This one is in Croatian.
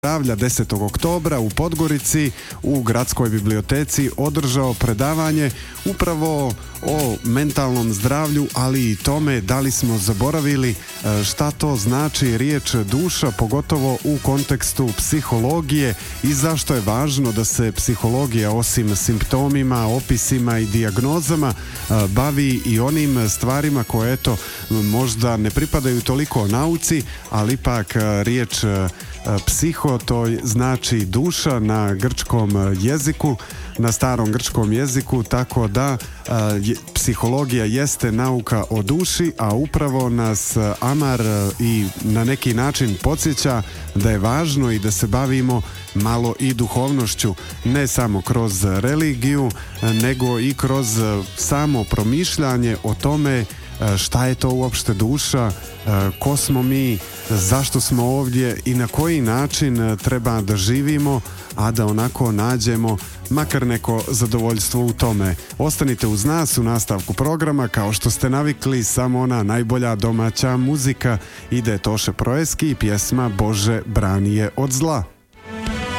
zdravlja 10. oktobra u Podgorici u Gradskoj biblioteci održao predavanje upravo o mentalnom zdravlju, ali i tome da li smo zaboravili šta to znači riječ duša, pogotovo u kontekstu psihologije i zašto je važno da se psihologija osim simptomima, opisima i dijagnozama bavi i onim stvarima koje možda ne pripadaju toliko nauci, ali ipak riječ psiho to znači duša na grčkom jeziku, na starom grčkom jeziku, tako da psihologija jeste nauka o duši, a upravo nas Amar i na neki način podsjeća da je važno i da se bavimo malo i duhovnošću, ne samo kroz religiju, nego i kroz samo promišljanje o tome šta je to uopšte duša, ko smo mi, zašto smo ovdje i na koji način treba da živimo, a da onako nađemo makar neko zadovoljstvo u tome. Ostanite uz nas u nastavku programa, kao što ste navikli, samo ona najbolja domaća muzika. Ide Toše Proeski i pjesma Bože brani je od zla.